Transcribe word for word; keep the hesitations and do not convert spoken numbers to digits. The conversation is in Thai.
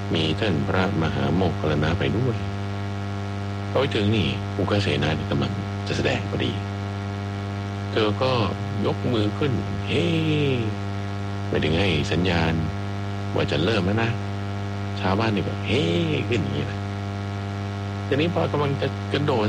มีท่านพระมหาโมคคัลลานะไปด้วยพอไปถึงนี่อุกเสนาเนี่ยกำลังจะแสดงพอดีเธอก็ยกมือขึ้นเฮ้ไม่ถึงให้สัญญาณว่าจะเริ่มแล้วนะชาวบ้านนี่แบบเฮ้ขึ้นอย่างนี้นะทีนี้พอกำลังจะกระโดด